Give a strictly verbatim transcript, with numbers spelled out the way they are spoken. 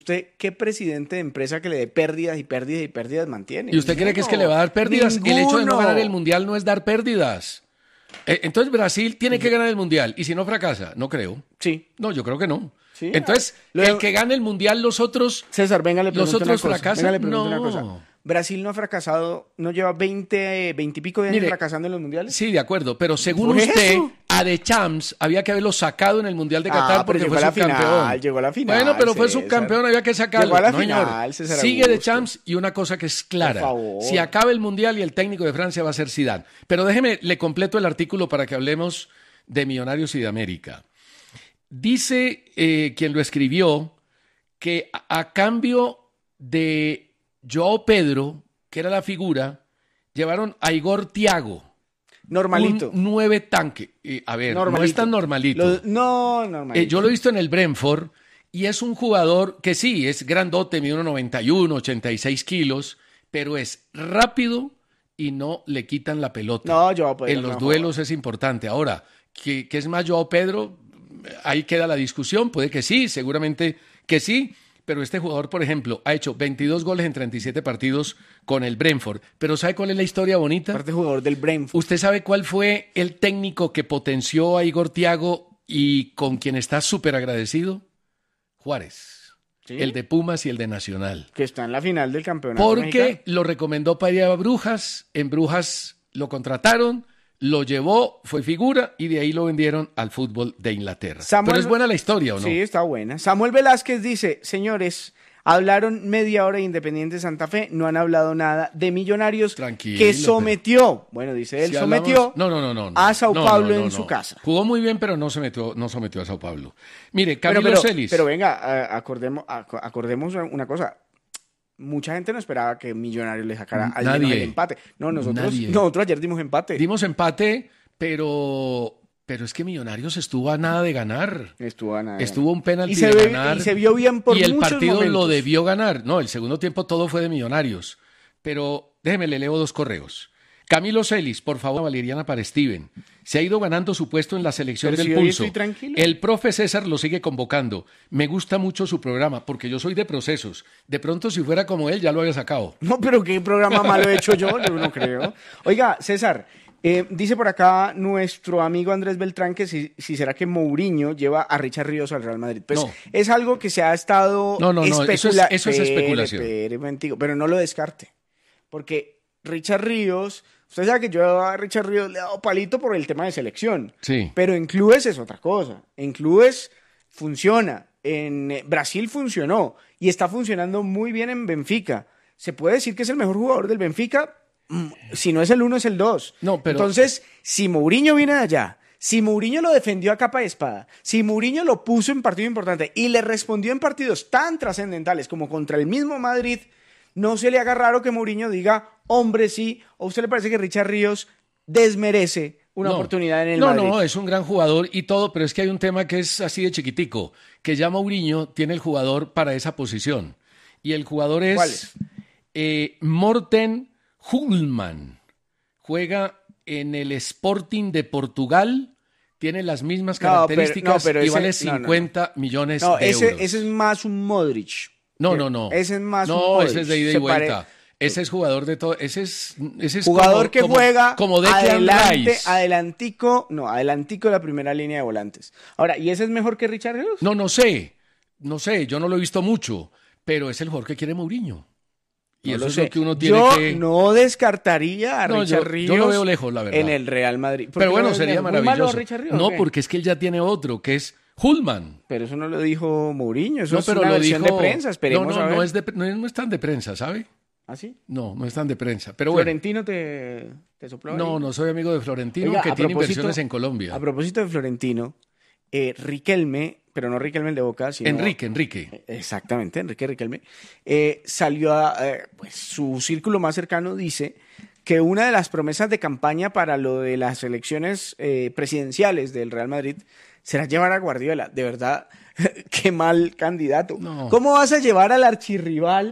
¿Usted qué presidente de empresa que le dé pérdidas y pérdidas y pérdidas mantiene? ¿Y usted cree que es que le va a dar pérdidas? Ninguno. El hecho de no ganar el Mundial no es dar pérdidas. Eh, entonces Brasil tiene que ganar el Mundial. ¿Y si no fracasa? No creo. Sí. No, yo creo que no. Sí, Entonces, lo- el que gane el Mundial, los otros... César, venga, le pregunto ¿Los otros una cosa. fracasan? Venga, le pregunto No. una cosa. Brasil no ha fracasado, no lleva veinte, veinte y pico de años Mire, fracasando en los mundiales. Sí, de acuerdo, pero según ¿Por usted, eso? a Deschamps había que haberlo sacado en el Mundial de Qatar Ah, pero porque llegó fue a la subcampeón. final, llegó a la final, Bueno, pero fue César. subcampeón, había que sacarlo. Llegó a la No, señor. final, César Sigue Augusto. Deschamps y una cosa que es clara. Por favor. Si acaba el Mundial y el técnico de Francia va a ser Zidane. Pero déjeme, le completo el artículo para que hablemos de Millonarios y de América. Dice eh, quien lo escribió que a, a cambio de Joao Pedro, que era la figura, llevaron a Igor Thiago. Normalito. Un nueve tanque. Eh, a ver, Normalito. no es tan normalito. Lo- no, normalito. Eh, yo lo he visto en el Brentford y es un jugador que sí, es grandote, mide uno noventa y uno, ochenta y seis kilos, pero es rápido y no le quitan la pelota. No, Joao Pedro En los no duelos es importante. Ahora, ¿qué, qué es más Joao Pedro? Ahí queda la discusión. Puede que sí, seguramente que sí. Pero este jugador, por ejemplo, ha hecho veintidós goles en treinta y siete partidos con el Brentford. Pero ¿sabe cuál es la historia bonita? Aparte jugador del Brentford. ¿Usted sabe cuál fue el técnico que potenció a Igor Thiago y con quien está súper agradecido? Juárez. ¿Sí? El de Pumas y el de Nacional. Que está en la final del campeonato Porque mexicano. lo recomendó para ir a Brujas. En Brujas lo contrataron, lo llevó, fue figura y de ahí lo vendieron al fútbol de Inglaterra. Samuel- Pero es buena la historia, ¿o no? Sí, está buena. Samuel Velázquez dice, señores, hablaron media hora de Independiente Santa Fe, no han hablado nada de Millonarios Tranquilo, que pero- sometió, bueno, dice él, Si sometió hablamos- no, no, no, no, no. a Sao No, Paulo no, no, en no. su casa. Jugó muy bien, pero no sometió, no sometió a Sao Paulo. Mire, Pero, Camilo pero, Celis. pero venga, a- acordemos, ac- acordemos una cosa. Mucha gente no esperaba que Millonarios le sacara al menos Nadie. el empate. No, nosotros, Nadie. nosotros ayer dimos empate. Dimos empate, pero, pero es que Millonarios estuvo a nada de ganar. Estuvo a nada. Estuvo un penalti y se, de ve- ganar. y se vio bien por y el muchos partido momentos. lo debió ganar. No, el segundo tiempo todo fue de Millonarios. Pero déjeme, le leo dos correos. Camilo Celis, por favor, Valeriana para Steven. Se ha ido ganando su puesto en la selección Pero del si hoy pulso. estoy tranquilo. El profe César lo sigue convocando. Me gusta mucho su programa, porque yo soy de procesos. De pronto, si fuera como él, ya lo había sacado. No, pero qué programa malo he hecho yo, yo no creo. Oiga, César, eh, dice por acá nuestro amigo Andrés Beltrán que si, si será que Mourinho lleva a Richard Ríos al Real Madrid. Pues No. es algo que se ha estado No, no, no, eso es- especula- eso es Espere, especulación. espere, momentico, pero no lo descarte. Porque Richard Ríos, usted sabe que yo a Richard Ríos le he dado palito por el tema de selección. Sí. Pero en clubes es otra cosa. En clubes funciona. En eh, Brasil funcionó. Y está funcionando muy bien en Benfica. ¿Se puede decir que es el mejor jugador del Benfica? Mm, Si no es el uno, es el dos. No, pero- Entonces, si Mourinho viene de allá, si Mourinho lo defendió a capa y espada, si Mourinho lo puso en partido importante y le respondió en partidos tan trascendentales como contra el mismo Madrid, no se le haga raro que Mourinho diga, hombre, sí, o a usted le parece que Richard Ríos desmerece una No. oportunidad en el no, Madrid. No, es un gran jugador y todo, pero es que hay un tema que es así de chiquitico, que ya Mourinho tiene el jugador para esa posición. Y el jugador es, ¿Cuál es? eh, Morten Hulman. Juega en el Sporting de Portugal, tiene las mismas No, pero- características no, pero y ese- vale no, no, no. cincuenta millones No, de ese, euros. ese es más un Modric. No, no, no. Ese es más un No, Modric. ese es de ida y Se vuelta. pare- Ese es jugador de todo. Ese es, ese es Jugador como- que como- juega como Declan adelante, Rice. adelantico, no, adelantico de la primera línea de volantes. Ahora, ¿y ese es mejor que Richard Ríos? No, no sé. No sé, yo no lo he visto mucho, pero es el jugador que quiere Mourinho. Y No eso lo es sé. lo que uno tiene Yo que. no descartaría a No, Richard yo- Ríos yo lo veo lejos, la verdad. en el Real Madrid. ¿Por qué Pero lo bueno, ves sería lejos? ¿Muy malo maravilloso. Richard Ríos, No, o qué? porque es que él ya tiene otro, que es Hulman. Pero eso no lo dijo Mourinho, eso No, es pero una lo versión dijo. de prensa, esperemos no, no, a ver. no es de, no, es- no es tan de prensa, ¿sabe? ¿Ah, sí? No, no es tan de prensa. Pero bueno. ¿Florentino te, te sopló ahí? No, no soy amigo de Florentino, Oiga, que a tiene propósito- inversiones en Colombia. A propósito de Florentino, eh, Riquelme, pero no Riquelme el de Boca, sino... Enrique, Enrique. Exactamente, Enrique Riquelme, eh, salió a, eh, pues su círculo más cercano dice que una de las promesas de campaña para lo de las elecciones eh, presidenciales del Real Madrid será llevar a Guardiola. De verdad, qué mal candidato. No. ¿Cómo vas a llevar al archirrival